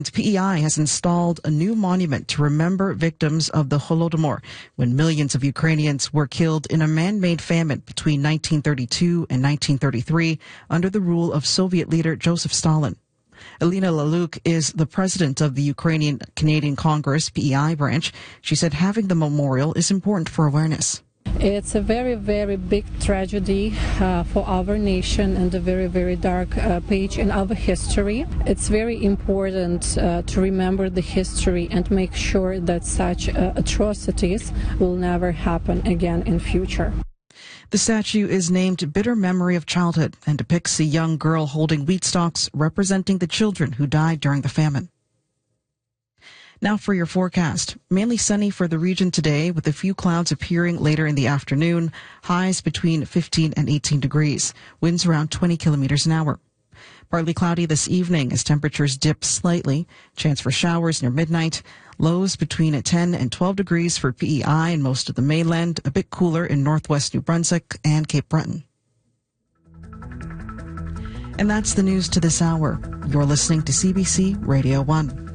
PEI has installed a new monument to remember victims of the Holodomor, when millions of Ukrainians were killed in a man-made famine between 1932 and 1933 under the rule of Soviet leader Joseph Stalin. Elena Laluk is the president of the Ukrainian Canadian Congress PEI branch. She said having the memorial is important for awareness. It's a very, very big tragedy for our nation and a very, very dark page in our history. It's very important to remember the history and make sure that such atrocities will never happen again in future. The statue is named Bitter Memory of Childhood and depicts a young girl holding wheat stalks representing the children who died during the famine. Now for your forecast. Mainly sunny for the region today with a few clouds appearing later in the afternoon. Highs between 15 and 18 degrees. Winds around 20 kilometers an hour. Partly cloudy this evening as temperatures dip slightly. Chance for showers near midnight. Lows between 10 and 12 degrees for PEI and most of the mainland. A bit cooler in northwest New Brunswick and Cape Breton. And that's the news to this hour. You're listening to CBC Radio 1.